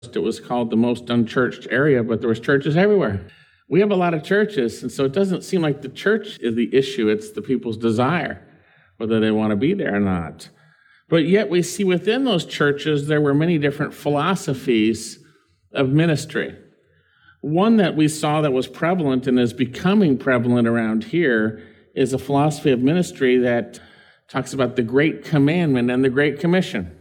It was called the most unchurched area, but there was churches everywhere. We have a lot of churches, and so it doesn't seem like the church is the issue. It's the people's desire, whether they want to be there or not. But yet we see within those churches there were many different philosophies of ministry. One that we saw that was prevalent and is becoming prevalent around here is a philosophy of ministry that talks about the Great Commandment and the Great Commission.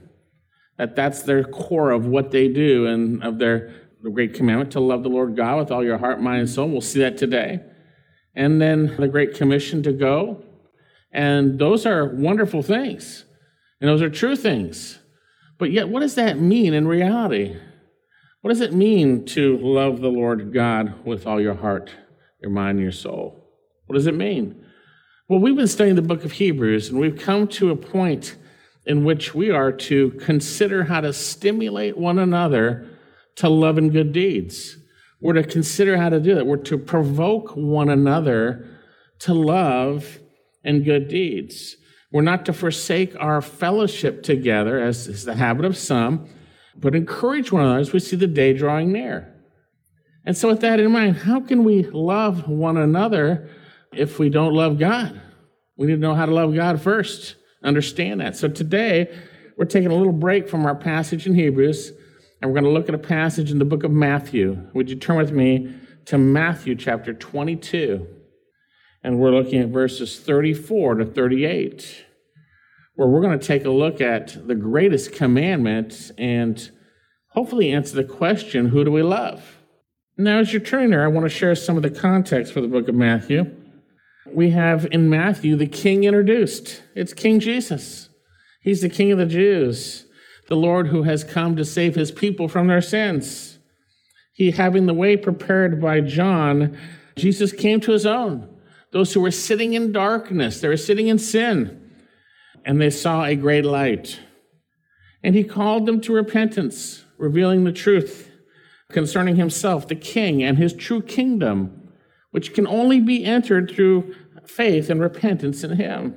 That's their core of what they do, and of the Great Commandment to love the Lord God with all your heart, mind, and soul. We'll see that today. And then the Great Commission to go. And those are wonderful things. And those are true things. But yet, what does that mean in reality? What does it mean to love the Lord God with all your heart, your mind, and your soul? What does it mean? Well, we've been studying the book of Hebrews, and we've come to a point in which we are to consider how to stimulate one another to love and good deeds. We're to consider how to do that. We're to provoke one another to love and good deeds. We're not to forsake our fellowship together, as is the habit of some, but encourage one another as we see the day drawing near. And so with that in mind, how can we love one another if we don't love God? We need to know how to love God first. Understand that. So today, we're taking a little break from our passage in Hebrews, and we're going to look at a passage in the book of Matthew. Would you turn with me to Matthew chapter 22? And we're looking at verses 34 to 38, where we're going to take a look at the greatest commandment and hopefully answer the question, who do we love? Now, as you're turning there, I want to share some of the context for the book of Matthew. We have in Matthew the king introduced. It's King Jesus. He's the King of the Jews, the Lord who has come to save his people from their sins. He, having the way prepared by John, Jesus came to his own, those who were sitting in darkness. They were sitting in sin, and they saw a great light. And he called them to repentance, revealing the truth concerning himself, the king, and his true kingdom, which can only be entered through faith and repentance in him.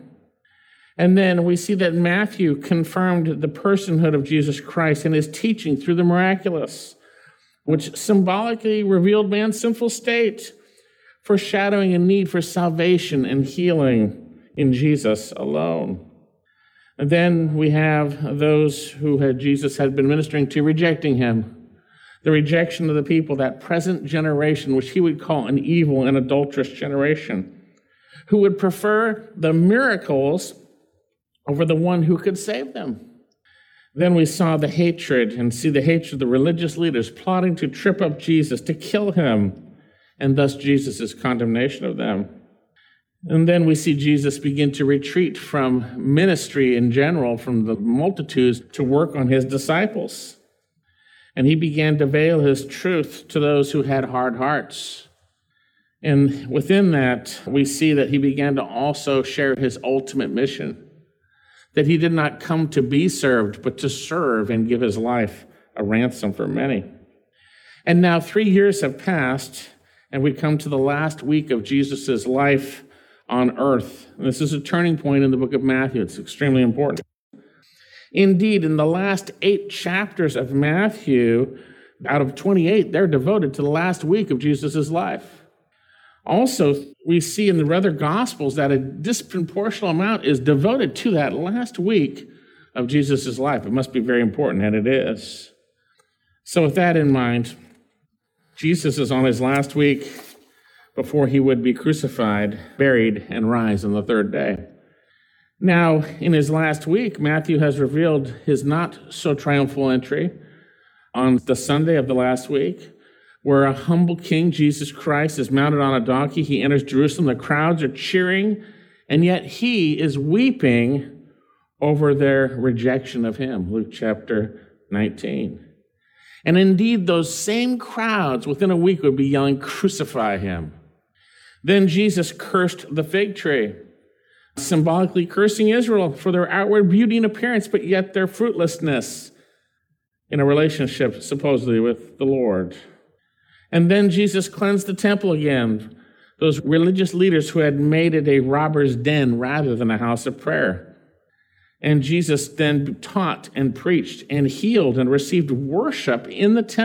And then we see that Matthew confirmed the personhood of Jesus Christ and his teaching through the miraculous, which symbolically revealed man's sinful state, foreshadowing a need for salvation and healing in Jesus alone. And then we have those who Jesus had been ministering to rejecting him. The rejection of the people, that present generation, which he would call an evil and adulterous generation, who would prefer the miracles over the one who could save them. Then we saw the hatred and see the hatred of the religious leaders plotting to trip up Jesus, to kill him, and thus Jesus' condemnation of them. And then we see Jesus begin to retreat from ministry in general, from the multitudes, to work on his disciples. And he began to veil his truth to those who had hard hearts. And within that, we see that he began to also share his ultimate mission, that he did not come to be served, but to serve and give his life a ransom for many. And now 3 years have passed, and we come to the last week of Jesus' life on earth. And this is a turning point in the book of Matthew. It's extremely important. Indeed, in the last 8 chapters of Matthew, out of 28, they're devoted to the last week of Jesus' life. Also, we see in the other Gospels that a disproportionate amount is devoted to that last week of Jesus' life. It must be very important, and it is. So with that in mind, Jesus is on his last week before he would be crucified, buried, and rise on the 3rd day. Now, in his last week, Matthew has revealed his not-so-triumphal entry on the Sunday of the last week, where a humble king, Jesus Christ, is mounted on a donkey. He enters Jerusalem. The crowds are cheering, and yet he is weeping over their rejection of him, Luke chapter 19. And indeed, those same crowds within a week would be yelling, "Crucify him." Then Jesus cursed the fig tree, symbolically cursing Israel for their outward beauty and appearance, but yet their fruitlessness in a relationship, supposedly, with the Lord. And then Jesus cleansed the temple again, those religious leaders who had made it a robber's den rather than a house of prayer. And Jesus then taught and preached and healed and received worship in the temple.